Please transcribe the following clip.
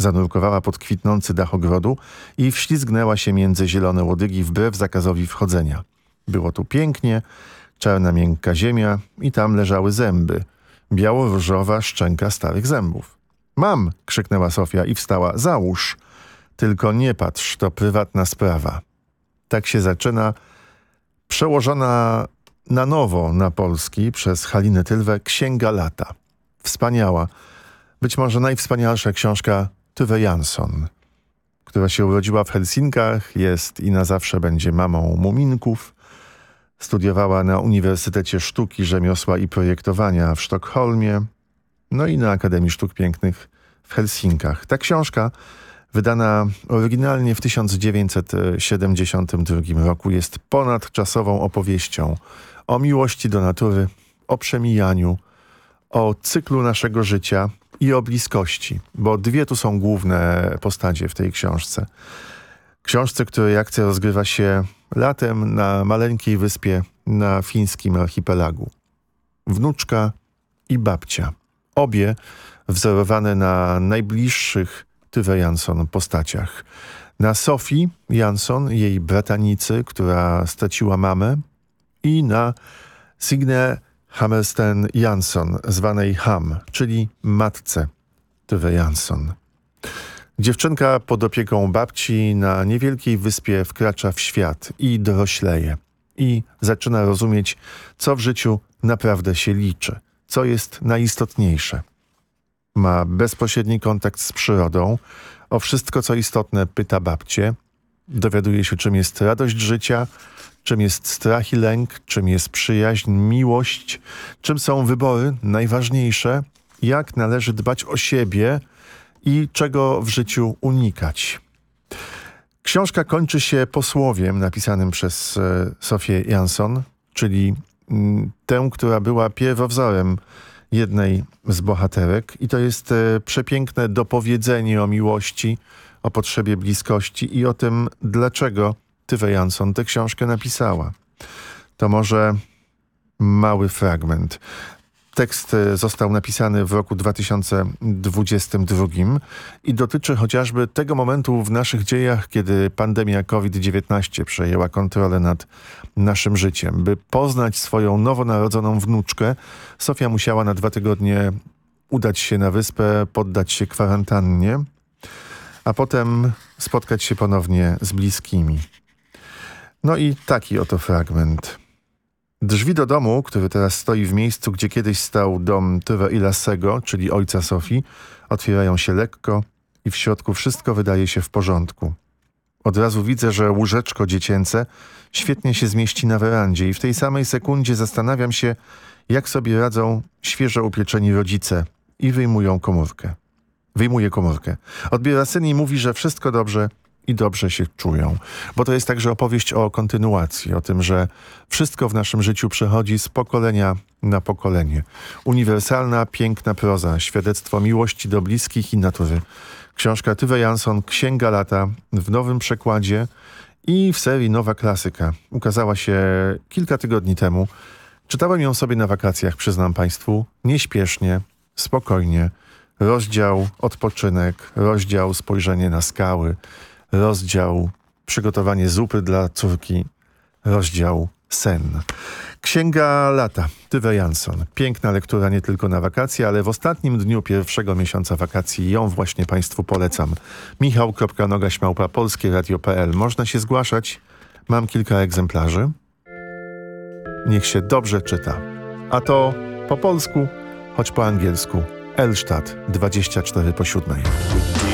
Zanurkowała pod kwitnący dach ogrodu i wślizgnęła się między zielone łodygi wbrew zakazowi wchodzenia. Było tu pięknie, czarna miękka ziemia i tam leżały zęby. Biało-różowa szczęka starych zębów. Mam! Krzyknęła Sofia i wstała. Załóż! Tylko nie patrz, to prywatna sprawa. Tak się zaczyna przełożona na nowo na polski przez Halinę Tylwę Księga lata. Wspaniała, być może najwspanialsza książka Tove Jansson, która się urodziła w Helsinkach, jest i na zawsze będzie mamą muminków. Studiowała na Uniwersytecie Sztuki, Rzemiosła i Projektowania w Sztokholmie, no i na Akademii Sztuk Pięknych w Helsinkach. Ta książka, wydana oryginalnie w 1972 roku, jest ponadczasową opowieścią o miłości do natury, o przemijaniu, o cyklu naszego życia i o bliskości, bo dwie tu są główne postacie w tej książce. Książce, której akcja rozgrywa się latem na maleńkiej wyspie na fińskim archipelagu. Wnuczka i babcia. Obie wzorowane na najbliższych Tove Jansson postaciach. Na Sofii Jansson, jej bratanicy, która straciła mamę, i na Signe Hammersten Jansson, zwanej Ham, czyli matce Tove Jansson. Dziewczynka pod opieką babci na niewielkiej wyspie wkracza w świat i dorośleje. I zaczyna rozumieć, co w życiu naprawdę się liczy, co jest najistotniejsze. Ma bezpośredni kontakt z przyrodą, o wszystko co istotne pyta babcię, dowiaduje się, czym jest radość życia, czym jest strach i lęk, czym jest przyjaźń, miłość, czym są wybory najważniejsze, jak należy dbać o siebie i czego w życiu unikać. Książka kończy się posłowiem napisanym przez Sofię Jansson, czyli tę, która była pierwowzorem jednej z bohaterek, i to jest przepiękne dopowiedzenie o miłości, o potrzebie bliskości i o tym, dlaczego Tove Jansson tę książkę napisała. To może mały fragment. Tekst został napisany w roku 2022 i dotyczy chociażby tego momentu w naszych dziejach, kiedy pandemia COVID-19 przejęła kontrolę nad naszym życiem. By poznać swoją nowonarodzoną wnuczkę, Sofia musiała na 2 tygodnie udać się na wyspę, poddać się kwarantannie, a potem spotkać się ponownie z bliskimi. No i taki oto fragment. Drzwi do domu, który teraz stoi w miejscu, gdzie kiedyś stał dom Tove i Lassego, czyli ojca Sofii, otwierają się lekko i w środku wszystko wydaje się w porządku. Od razu widzę, że łóżeczko dziecięce świetnie się zmieści na werandzie i w tej samej sekundzie zastanawiam się, jak sobie radzą świeżo upieczeni rodzice i wyjmuję komórkę. Odbiera syn i mówi, że wszystko dobrze i dobrze się czują. Bo to jest także opowieść o kontynuacji, o tym, że wszystko w naszym życiu przechodzi z pokolenia na pokolenie. Uniwersalna, piękna proza, świadectwo miłości do bliskich i natury. Książka Tove Jansson, Księga lata, w nowym przekładzie i w serii Nowa Klasyka. Ukazała się kilka tygodni temu. Czytałem ją sobie na wakacjach, przyznam Państwu, nieśpiesznie, spokojnie. Rozdział odpoczynek, rozdział spojrzenie na skały, rozdział przygotowanie zupy dla córki, rozdział sen. Księga lata, Tove Jansson. Piękna lektura nie tylko na wakacje, ale w ostatnim dniu pierwszego miesiąca wakacji ją właśnie Państwu polecam. Michał.noga@polskieradio.pl. Można się zgłaszać. Mam kilka egzemplarzy. Niech się dobrze czyta. A to po polsku, choć po angielsku. Elstadt 7:24.